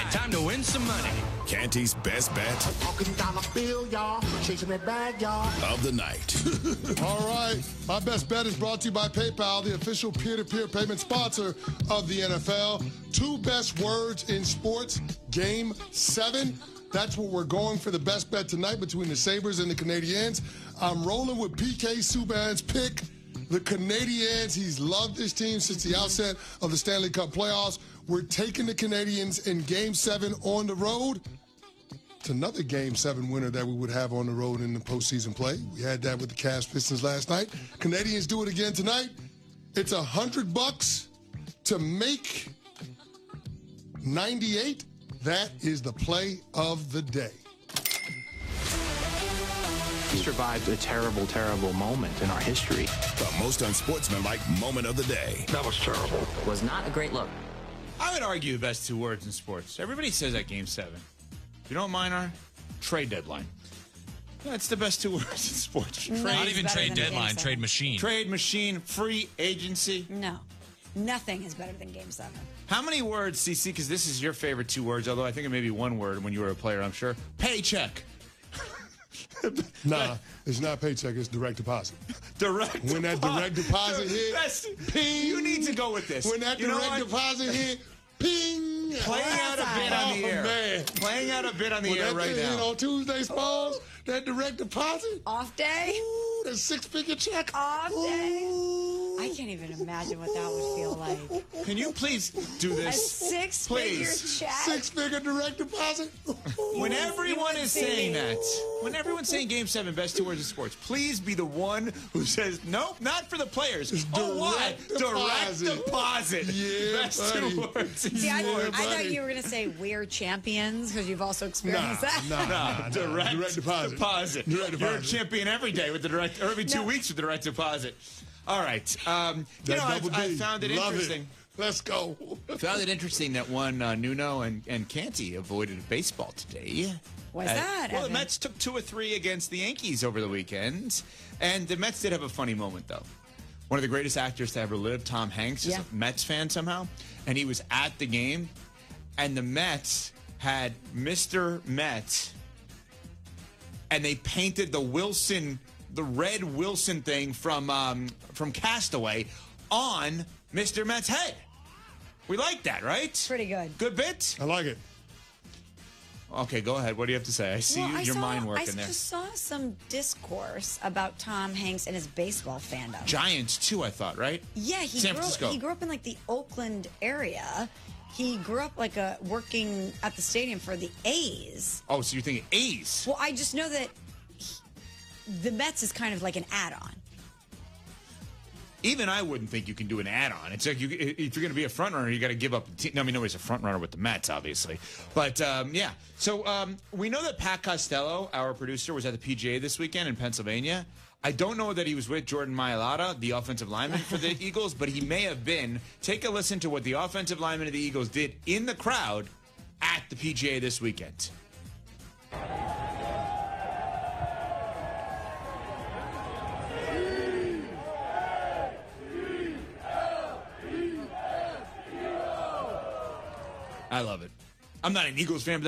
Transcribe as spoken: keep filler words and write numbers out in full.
Time to win some money. Canty's best bet Talking dollar bill, y'all. Chasing that bag, y'all. of the night. All right. My best bet is brought to you by PayPal, the official peer-to-peer payment sponsor of the N F L. Two best words in sports, game seven. That's what we're going for the best bet tonight between the Sabres and the Canadiens. I'm rolling with P K Subban's pick. The Canadiens, he's loved this team since the outset of the Stanley Cup playoffs. We're taking the Canadiens in game seven on the road. It's another game seven winner that we would have on the road in the postseason play. We had that with the Cavs Pistons last night. Canadians do it again tonight. It's a hundred bucks to make ninety-eight. That is the play of the day. We survived a terrible, terrible moment in our history. The most unsportsmanlike moment of the day. That was terrible. Was not a great look. I would argue the best two words in sports. Everybody says that game seven. You know what mine are? Trade deadline. That's the best two words in sports. Trade, Not even better trade than deadline, Game trade seven. machine. trade machine, free agency. No. Nothing is better than game seven. How many words, C C, because this is your favorite two words, although I think it may be one word when you were a player, I'm sure. Paycheck. Nah, it's not paycheck, it's direct deposit. Direct When that direct deposit hit, Best- ping. You need to go with this. When that You know direct what? deposit hit, ping. Playing out a bit on the Oh, air. man. Playing out a bit on the When air that right thing hit now. on Tuesday, Smalls, that direct deposit, Off day? ooh, that six-figure check. Off day? Ooh. I can't even imagine what that would feel like. Can you please do A this? six-figure Please. check? Six-figure direct deposit. When everyone would is see. saying that, when everyone's saying Game Seven, best two words in sports, please be the one who says nope, not for the players. Oh, why? direct deposit. Direct deposit. Yeah, best buddy. two words in See, I, Yeah, I thought buddy. you were going to say we're champions because you've also Nah, experienced that. nah, No, nah, nah. direct, direct deposit. deposit. Direct You're a deposit. champion every day with the direct, or every two No. weeks with the direct deposit. All right. Um, you That know, double I, I D. found it Love interesting. It. Let's go. Found it interesting that one uh, Nuno and, and Canty avoided baseball today. Why's Uh, that, Well, the Evan? Mets took two or three against the Yankees over the weekend, and the Mets did have a funny moment though. One of the greatest actors to ever live, Tom Hanks, is Yeah. a Mets fan somehow, and he was at the game, and the Mets had Mister Met, and they painted the Wilson, the red Wilson thing from um, from Castaway, on Mister Met's head. We like that, right? Pretty good. Good bit? I like it. Okay, go ahead. What do you have to say? I see Well, you, I your saw, mind I working there. just saw some discourse about Tom Hanks and his baseball fandom. Giants, too, I thought, right? Yeah, he San grew, Francisco. he grew up in like the Oakland area. He grew up like a working at the stadium for the A's. Oh, so you're thinking A's. Well, I just know that he, the Mets is kind of like an add-on. Even I wouldn't think you can do an add-on. It's like you, if you're going to be a front runner, you got to give up. Te- I mean, nobody's a front runner with the Mets, obviously. But um, yeah, so um, we know that Pat Costello, our producer, was at the P G A this weekend in Pennsylvania. I don't know that he was with Jordan Mailata, the offensive lineman for the Eagles, but he may have been. Take a listen to what the offensive lineman of the Eagles did in the crowd at the P G A this weekend. I love it. I'm not an Eagles fan, but